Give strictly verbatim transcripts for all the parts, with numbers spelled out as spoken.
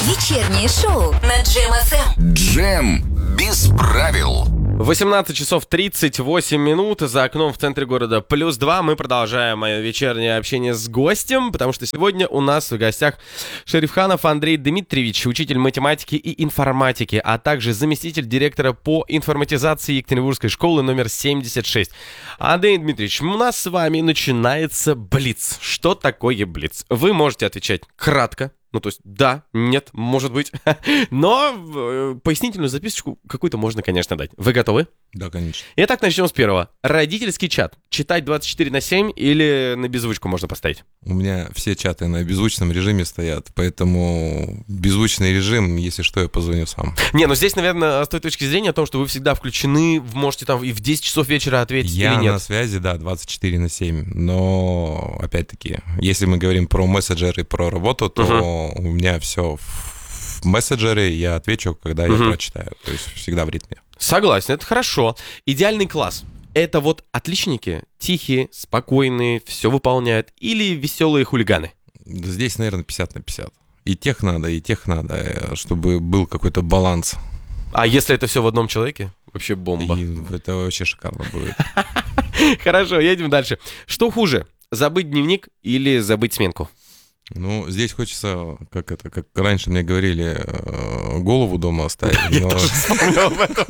Вечернее шоу на Джем эф эм. Джем без правил. восемнадцать часов тридцать восемь минут, за окном в центре города плюс два. Мы продолжаем мое вечернее общение с гостем, потому что сегодня у нас в гостях Шерифханов Андрей Дмитриевич, учитель математики и информатики, а также заместитель директора по информатизации Екатеринбургской школы номер семьдесят шесть. Андрей Дмитриевич, у нас с вами начинается блиц. Что такое блиц? Вы можете отвечать кратко. Ну, то есть, да, нет, может быть. Но э, пояснительную записочку какую-то можно, конечно, дать. Вы готовы? Да, конечно. Итак, начнем с первого. Родительский чат. Читать двадцать четыре на семь или на беззвучку можно поставить? У меня все чаты на беззвучном режиме стоят, поэтому беззвучный режим, если что, я позвоню сам. Не, ну здесь, наверное, с той точки зрения о том, что вы всегда включены, можете там и в десять часов вечера ответить я или нет. Я на связи, да, двадцать четыре на семь, но, опять-таки, если мы говорим про мессенджеры и про работу, то uh-huh. у меня все в мессенджере, я отвечу, когда uh-huh. я прочитаю, то есть всегда в ритме. Согласен, это хорошо. Идеальный класс. Это вот отличники, тихие, спокойные, все выполняют, или веселые хулиганы? Здесь, наверное, пятьдесят на пятьдесят. И тех надо, и тех надо, чтобы был какой-то баланс. А если это все в одном человеке? Вообще бомба. И это вообще шикарно будет. Хорошо, едем дальше. Что хуже, забыть дневник или забыть сменку? Ну, здесь хочется, как это, как раньше мне говорили, голову дома оставить. Я тоже вспомнил об этом.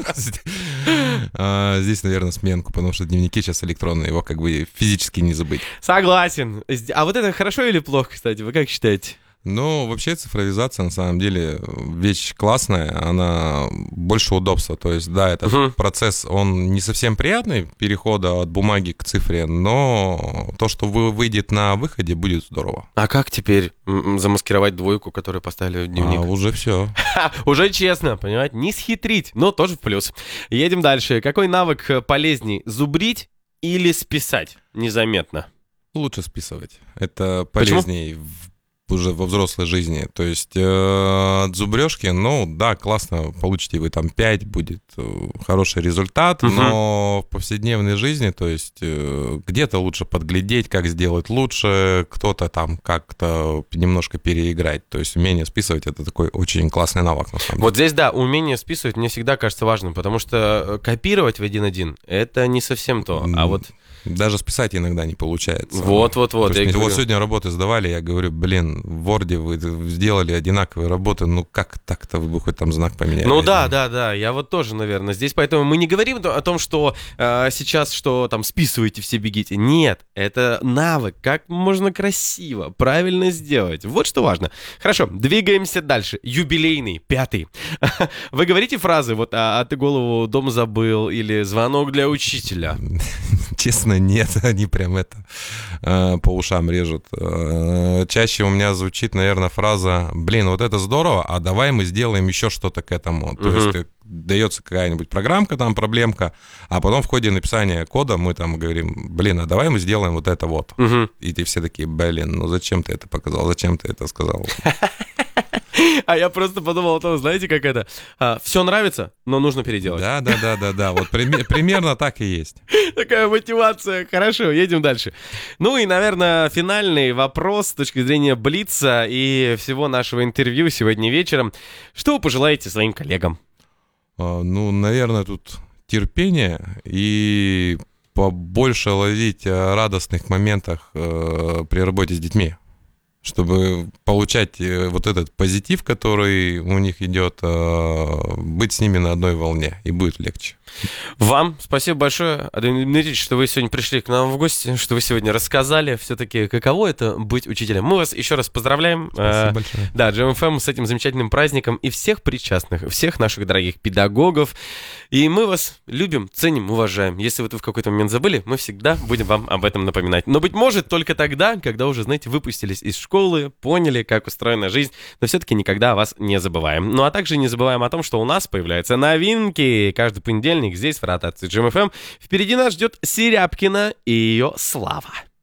Здесь, наверное, сменку, потому что дневники сейчас электронные, его как бы физически не забыть. Согласен. А вот это хорошо или плохо, кстати, вы как считаете? Ну, вообще цифровизация, на самом деле, вещь классная, она больше удобства. То есть, да, этот uh-huh. процесс, он не совсем приятный, перехода от бумаги к цифре, но то, что вы выйдет на выходе, будет здорово. А как теперь замаскировать двойку, которую поставили в дневник? А, уже все. Уже честно, понимаете, не схитрить, но тоже в плюс. Едем дальше. Какой навык полезней, зубрить или списать незаметно? Лучше списывать. Это полезнее уже во взрослой жизни. То есть э, от зубрежки, ну да, классно, получите вы там пять, будет э, хороший результат, uh-huh. но в повседневной жизни, то есть э, где-то лучше подглядеть, как сделать лучше, кто-то там как-то немножко переиграть. То есть умение списывать — это такой очень классный навык, на самом деле. Вот здесь, да, умение списывать мне всегда кажется важным, потому что копировать в один-один — это не совсем то, а вот... Даже списать иногда не получается. Вот-вот-вот. Вот сегодня работы сдавали, я говорю, блин, в Word вы сделали одинаковые работы, ну как так-то вы бы хоть там знак поменяли? Ну да, да, да, я вот тоже, наверное, здесь, поэтому мы не говорим о том, что э, сейчас, что там списываете, все бегите. Нет, это навык, как можно красиво, правильно сделать. Вот что важно. Хорошо, двигаемся дальше. Юбилейный, пятый. Вы говорите фразы, вот, а, а ты голову дома забыл, или звонок для учителя? Честно, нет, они прям это э, по ушам режут. Э, чаще у меня звучит, наверное, фраза: блин, вот это здорово, а давай мы сделаем еще что-то к этому. Uh-huh. То есть дается какая-нибудь программка, там проблемка, а потом в ходе написания кода мы там говорим: блин, а давай мы сделаем вот это вот. Uh-huh. И ты все такие: блин, ну зачем ты это показал, зачем ты это сказал? А я просто подумал о том, знаете, как это? А, все нравится, но нужно переделать. Да, да, да, да, да. Вот при, примерно так и есть. Такая мотивация. Хорошо, едем дальше. Ну и, наверное, финальный вопрос с точки зрения блица и всего нашего интервью сегодня вечером. Что вы пожелаете своим коллегам? А, ну, наверное, тут терпение и побольше ловить радостных моментах э, при работе с детьми, чтобы получать вот этот позитив, который у них идет, быть с ними на одной волне, и будет легче. Вам спасибо большое, Андрей Дмитриевич, что вы сегодня пришли к нам в гости, что вы сегодня рассказали все-таки, каково это быть учителем. Мы вас еще раз поздравляем. Спасибо большое. Да, Джем эф эм с этим замечательным праздником и всех причастных, всех наших дорогих педагогов. И мы вас любим, ценим, уважаем. Если вы в какой-то момент забыли, мы всегда будем вам об этом напоминать. Но, быть может, только тогда, когда уже, знаете, выпустились из школы, поняли, как устроена жизнь, но все-таки никогда о вас не забываем. Ну а также не забываем о том, что у нас появляются новинки каждый понедельник здесь в ротации Джем эф эм. Впереди нас ждет Серябкина и ее слава.